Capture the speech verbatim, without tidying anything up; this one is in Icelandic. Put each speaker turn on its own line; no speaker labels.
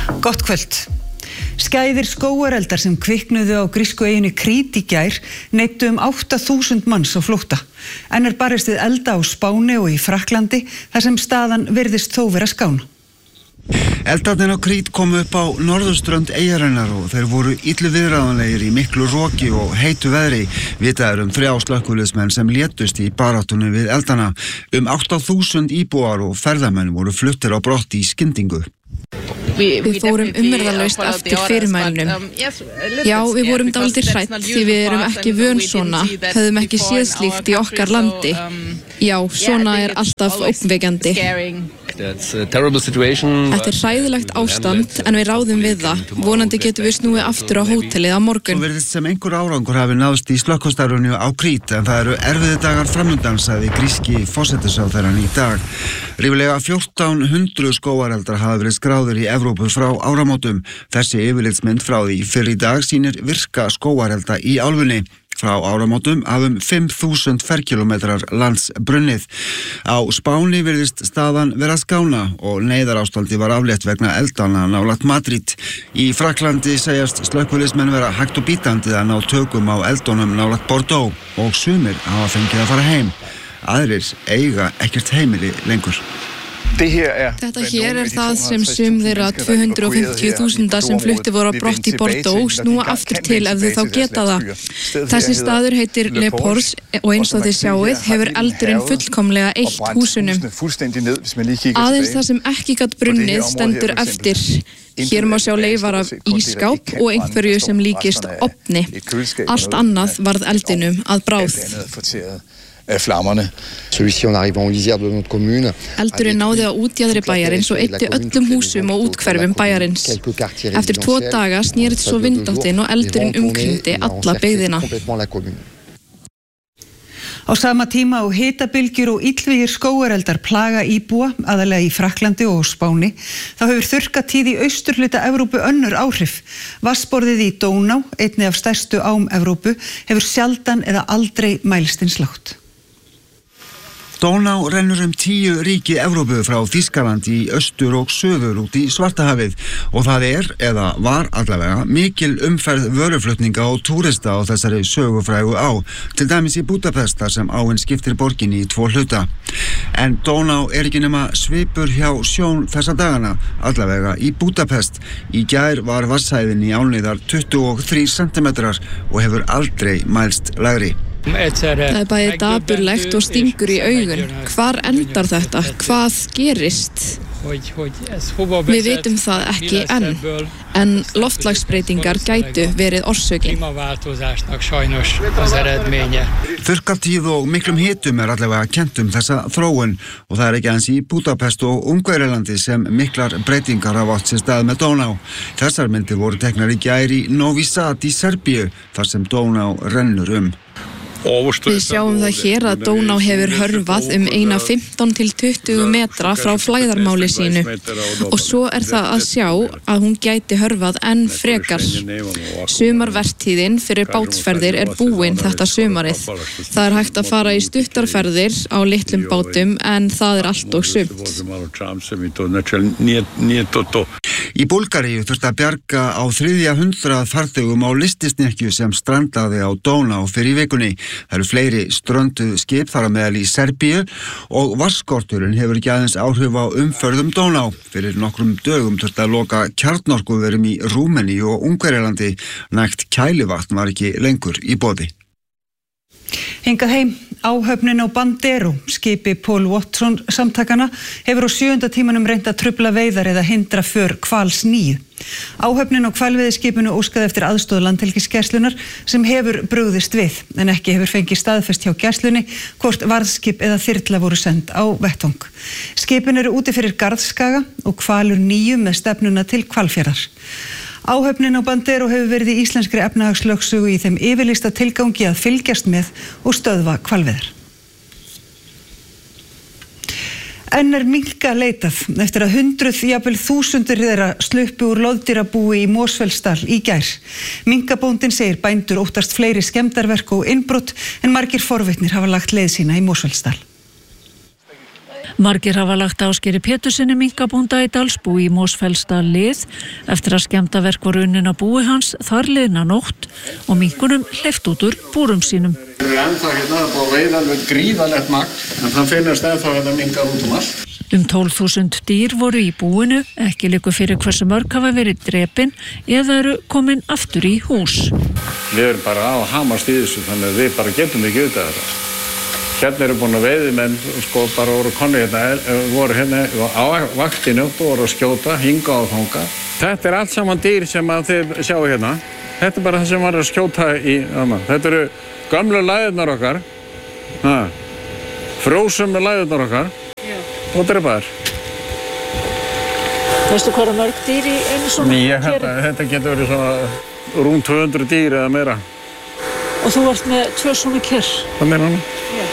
Gott kvöld. Skæðir skógareldar sem kviknuðu á grísku eyjunni Krít í gær neyddu um átta þúsund manns á flótta. Enn er barist við elda á Spáni og í Frakklandi þar sem staðan virðist þó vera skána.
Eldarnir á Krít komu upp á norðurströnd eyjarinnar og þeir voru illu viðráðanlegir í miklu roki og heitu veðri. Vitað er um þrjá slökkviliðsmenn sem létust í baráttunni við eldana. Um átta þúsund íbúar og ferðamenn voru fluttir á brott í skyndingu.
Við fórum umyrðalaust eftir fyrirmælinum. Já, við vorum dálítið hrædd því við erum ekki vön svona, höfðum ekki séð slíkt í okkar landi. Já, svona er alltaf ógnvekjandi. Þetta er hræðilegt ástand en við ráðum við það. Vonandi getum við snúið aftur á hótelið á morgun.
Það virðist sem einhver árangur hafi náðst í slökkvistarfinu á Krít en það eru erfiðir dagar framundan, sagði gríski forsætisráðherrann í dag. Ríflega fjórtán hundruð skógareldar hafa verið skráðir í Evrópu frá áramótum. Þessi yfirlitsmynd frá því fyrr í dag sýnir virka skógarelda í álfunni. Frá áramótum hafum fimm þúsund ferkílómetrar lands brunnið. Á Spáni virðist staðan vera skána og neyðarástandi var aflétt vegna eldana nálægt Madrid. Í Frakklandi segjast slökkviliðsmenn vera hægt og bítandi að ná tökum á eldunum nálægt Bordeaux og sumir hafa fengið að fara heim. Aðrir eiga ekkert heimili lengur.
Þetta hér er það sem sum þeirra tvö hundruð og fimmtíu þúsunda sem flutti voru á brott í Bordeaux snúa aftur til ef þau þá geta það. Þessi staður heitir Le Pors og eins og þið sjáið hefur eldurinn fullkomlega eitt húsunum. Aðeins það sem ekki gat brunnið stendur eftir. Hér má sjá leifar af ísskáp og einhverju sem líkist ofni. Allt annað varð eldinum að bráð. Eldurinn náði á útjaðri bæjarins og eyddi öllum húsum og útkverfum bæjarins. Eftir tvo daga snerist svo vindáttin og eldurinn umkringdi alla byggðina.
Á sama tíma og hitabylgjur og illvígir skógareldar plaga íbúa, aðallega í Frakklandi og Spáni, þá hefur þurrkatíð í austurhluta Evrópu önnur áhrif. Vatnsborðið í Dóná, einni af stærstu ám Evrópu, hefur sjaldan eða aldrei mælst eins lágt.
Dóná rennur um tíu ríki Evrópu frá Þýskalandi í austur og söður út í Svartahafið og það er, eða var allavega, mikil umferð vöruflutninga og túrista á þessari sögufrægu á, til dæmis í Budapest þar sem áin skiptir borginni í tvo hluta. En Dóná er ekki nema svipur hjá sjón þessa dagana, allavega í Budapest. Í gær var vatnshæðin í ánni tuttugu og þrír sentimetrar og hefur aldrei mælst lægri.
Það er bæði dapurlegt og stingur í augun. Hvar endar þetta? Hvað gerist? Við vitum það ekki enn, en loftslagsbreytingar gætu verið orsökin.
Þurrkatíð og miklum hitum er allavega kennt um þessa þróun og það er ekki aðeins í Budapest og Ungverjalandi sem miklar breytingar hafa átt sér stað með Dóná. Þessar myndir voru teknar í gær í Novi Sad í Serbíu, þar sem Dóná rennur um.
Við sjáum það hér að Dóná hefur hörfað um eina fimmtán til tuttugu metra frá flæðarmáli sínu og svo er það að sjá að hún gæti hörfað enn frekar. Sumarvertíðin fyrir bátsferðir er búin þetta sumarið. Það er hægt að fara í stuttarferðir á litlum bátum en það er allt og sumt.
Í Búlgaríu þurfti að bjarga á þriðja hundrað farþegum á listisnekkju sem strandaði á Dóná fyrir vikunni. Það eru fleiri strönduð skip þar á meðal í Serbíu og vatnsskorturinn hefur ekki aðeins áhrif á umferð um Dóná. Fyrir nokkrum dögum þurfti að loka kjarnorkuverum í Rúmeníu og Ungverjalandi. Nægt kælivatn var ekki lengur í boði.
Hingað heim, áhöfnin á Bandero, skipi Paul Watson samtakana, hefur á sjöunda tímanum reynt að trufla veiðar eða hindra för hvals níu. Áhöfnin á hvalveiðiskipinu óskaði eftir aðstoð Landhelgisgæslunnar sem hefur brugðist við, en ekki hefur fengið staðfest hjá gæslunni hvort varðskip eða þyrla voru send á vettvang. Skipin eru úti fyrir Garðskaga og hvalur níu með stefnuna til Hvalfjarðar. Áhöfnin á Bandero hefur verið í íslenskri efnahagslögsögu í þeim yfirlýsta tilgangi að fylgjast með og stöðva hvalveiðar. Enn er minka leitað eftir að hundruð, jafnvel þúsundir þeirra sluppu úr loðdýrabúi í Mosfellsdal í gær. Minkabóndinn segir bændur óttast fleiri skemmdarverk og innbrot en margir forvitnir hafa lagt leið sína í Mosfellsdal.
Margir hafa lagt Ásgeiri Péturssyni minkabónda í Dalsbú í Mosfellsdal lið eftir að skemmdarverk voru unnin á búi hans þar liðna nótt og minkunum hleypt út úr búrum sínum.
Það eru ennþá hérna og veiða alveg gríðarlegt magn, en það finnast ennþá hérna minkar út um allt.
Um tólf þúsund dýr voru í búinu, ekki liggur fyrir hversu mörg hafa verið drepin eða eru komin aftur í hús.
Við erum bara á hamast í þessu, þannig að við bara getum ekki auðvitað þetta. Hérna eru búin að veiði menn, sko, bara voru konni hérna, voru hérna á vaktinu og voru að skjóta, hinga og þanga. Þetta er allt saman dýr sem að þið sjáu hérna. Þetta er bara það sem var að skjóta í, þarna. Þetta eru gamlu læðurnar okkar, ha, frósum með læðurnar okkar og drepaðar.
Veistu hvað er mörg dýr í einu svona
keri? Þetta, þetta getur verið svona rúm tvö hundruð dýr eða meira.
Og þú varst með tvö svona ker?
Það meina hann.
Já.